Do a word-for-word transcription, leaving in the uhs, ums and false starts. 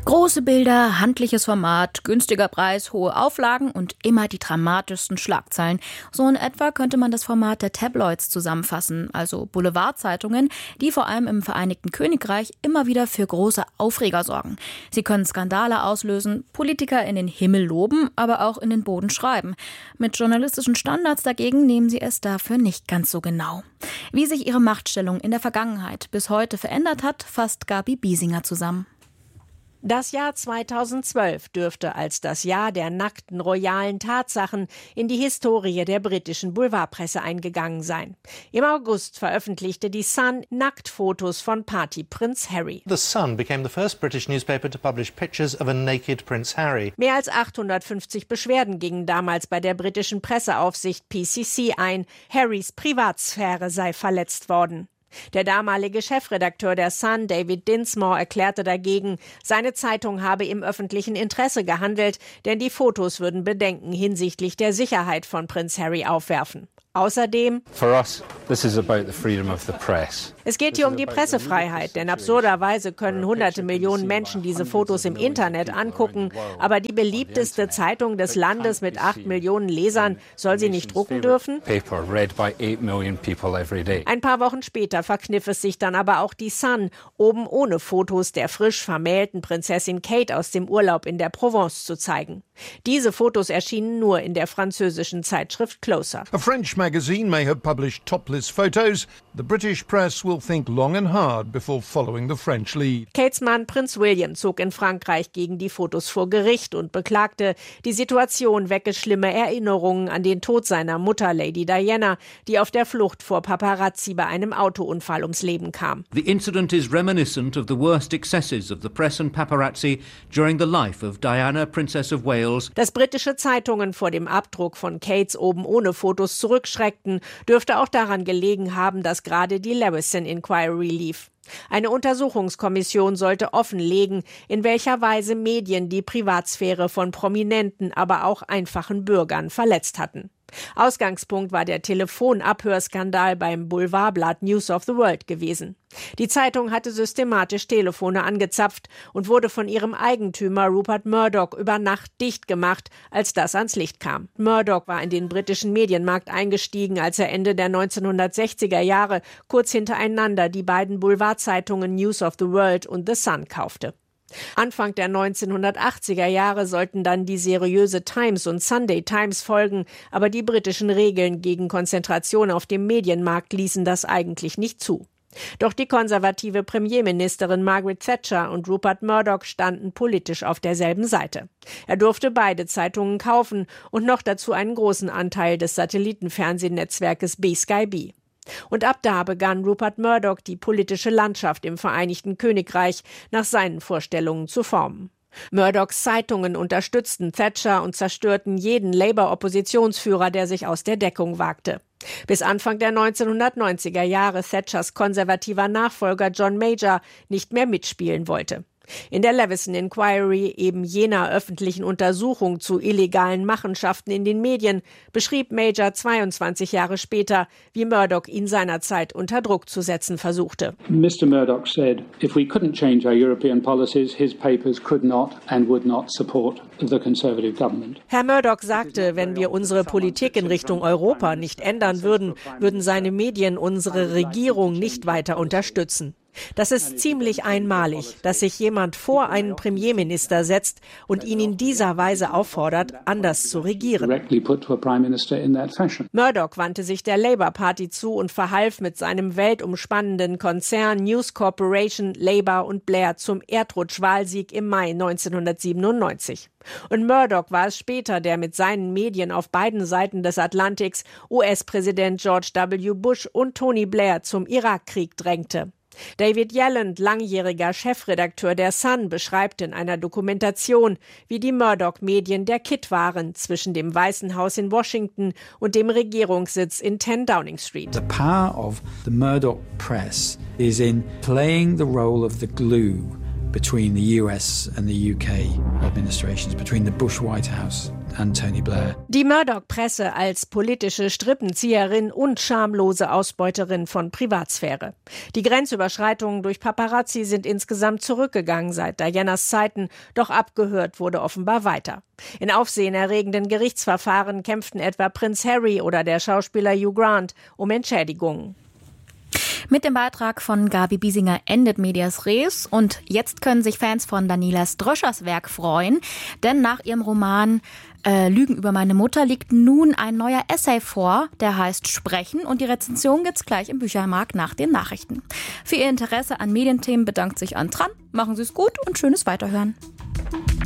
Große Bilder, handliches Format, günstiger Preis, hohe Auflagen und immer die dramatischsten Schlagzeilen. So in etwa könnte man das Format der Tabloids zusammenfassen, also Boulevardzeitungen, die vor allem im Vereinigten Königreich immer wieder für große Aufreger sorgen. Sie können Skandale auslösen, Politiker in den Himmel loben, aber auch in den Boden schreiben. Mit journalistischen Standards dagegen nehmen sie es dafür nicht ganz so genau. Wie sich ihre Machtstellung in der Vergangenheit bis heute verändert hat, fasst Gabi Biesinger zusammen. Das Jahr zweitausendzwölf dürfte als das Jahr der nackten royalen Tatsachen in die Historie der britischen Boulevardpresse eingegangen sein. Im August veröffentlichte die Sun Nacktfotos von Partyprinz Harry. The Sun became the first British newspaper to publish pictures of a naked Prince Harry. Mehr als achthundertfünfzig Beschwerden gingen damals bei der britischen Presseaufsicht P C C ein. Harrys Privatsphäre sei verletzt worden. Der damalige Chefredakteur der Sun, David Dinsmore, erklärte dagegen, seine Zeitung habe im öffentlichen Interesse gehandelt, denn die Fotos würden Bedenken hinsichtlich der Sicherheit von Prinz Harry aufwerfen. Außerdem, For us, this is about the freedom of the press. Es geht hier um die Pressefreiheit, denn absurderweise können hunderte Millionen Menschen diese Fotos im Internet angucken, aber die beliebteste Zeitung des Landes mit acht Millionen Lesern soll sie nicht drucken dürfen? Ein paar Wochen später verkniff es sich dann aber auch die Sun, oben ohne Fotos der frisch vermählten Prinzessin Kate aus dem Urlaub in der Provence zu zeigen. Diese Fotos erschienen nur in der französischen Zeitschrift Closer. A French magazine may have published topless photos. The British press will think long and hard before following the French lead. Kates Mann Prinz William zog in Frankreich gegen die Fotos vor Gericht und beklagte, die Situation wecke schlimme Erinnerungen an den Tod seiner Mutter Lady Diana, die auf der Flucht vor Paparazzi bei einem Autounfall ums Leben kam. The incident is reminiscent of the worst excesses of the press and paparazzi during the life of Diana, Princess of Wales. Dass britische Zeitungen vor dem Abdruck von Kates oben ohne Fotos zurückschreckten, dürfte auch daran gelegen haben, dass gerade die Leveson Inquiry lief. Eine Untersuchungskommission sollte offenlegen, in welcher Weise Medien die Privatsphäre von Prominenten, aber auch einfachen Bürgern verletzt hatten. Ausgangspunkt war der Telefonabhörskandal beim Boulevardblatt News of the World gewesen. Die Zeitung hatte systematisch Telefone angezapft und wurde von ihrem Eigentümer Rupert Murdoch über Nacht dicht gemacht, als das ans Licht kam. Murdoch war in den britischen Medienmarkt eingestiegen, als er Ende der neunzehnhundertsechziger Jahre kurz hintereinander die beiden Boulevardzeitungen News of the World und The Sun kaufte. Anfang der neunzehnhundertachtziger Jahre sollten dann die seriöse Times und Sunday Times folgen, aber die britischen Regeln gegen Konzentration auf dem Medienmarkt ließen das eigentlich nicht zu. Doch die konservative Premierministerin Margaret Thatcher und Rupert Murdoch standen politisch auf derselben Seite. Er durfte beide Zeitungen kaufen und noch dazu einen großen Anteil des Satellitenfernsehnetzwerkes B-Sky B. Und ab da begann Rupert Murdoch die politische Landschaft im Vereinigten Königreich nach seinen Vorstellungen zu formen. Murdochs Zeitungen unterstützten Thatcher und zerstörten jeden Labour-Oppositionsführer, der sich aus der Deckung wagte. Bis Anfang der neunzehnhundertneunziger Jahre Thatchers konservativer Nachfolger John Major nicht mehr mitspielen wollte. In der Leveson Inquiry, eben jener öffentlichen Untersuchung zu illegalen Machenschaften in den Medien, beschrieb Major zweiundzwanzig Jahre später, wie Murdoch ihn seinerzeit unter Druck zu setzen versuchte. Mister Murdoch said, if we couldn't change our European policies, his papers could not and would not support the Conservative government. Herr Murdoch sagte, wenn wir unsere Politik in Richtung Europa nicht ändern würden, würden seine Medien unsere Regierung nicht weiter unterstützen. Das ist ziemlich einmalig, dass sich jemand vor einen Premierminister setzt und ihn in dieser Weise auffordert, anders zu regieren. Murdoch wandte sich der Labour Party zu und verhalf mit seinem weltumspannenden Konzern News Corporation Labour und Blair zum Erdrutschwahlsieg im Mai neunzehnhundertsiebenundneunzig. Und Murdoch war es später, der mit seinen Medien auf beiden Seiten des Atlantiks U S-Präsident George W. Bush und Tony Blair zum Irakkrieg drängte. David Yelland, langjähriger Chefredakteur der Sun, beschreibt in einer Dokumentation, wie die Murdoch-Medien der Kitt waren zwischen dem Weißen Haus in Washington und dem Regierungssitz in ten Downing Street. The power of the Murdoch press is in playing the role of the glue between the U S and the U K administrations, between the Bush White House and Tony Blair. Die Murdoch-Presse als politische Strippenzieherin und schamlose Ausbeuterin von Privatsphäre. Die Grenzüberschreitungen durch Paparazzi sind insgesamt zurückgegangen seit Dianas Zeiten, doch abgehört wurde offenbar weiter. In aufsehenerregenden Gerichtsverfahren kämpften etwa Prinz Harry oder der Schauspieler Hugh Grant um Entschädigungen. Mit dem Beitrag von Gabi Biesinger endet Medias Res und jetzt können sich Fans von Daniela Ströschers Werk freuen, denn nach ihrem Roman äh, Lügen über meine Mutter liegt nun ein neuer Essay vor, der heißt Sprechen und die Rezension gibt's gleich im Büchermarkt nach den Nachrichten. Für Ihr Interesse an Medienthemen bedankt sich Antran. Machen Sie es gut und schönes Weiterhören.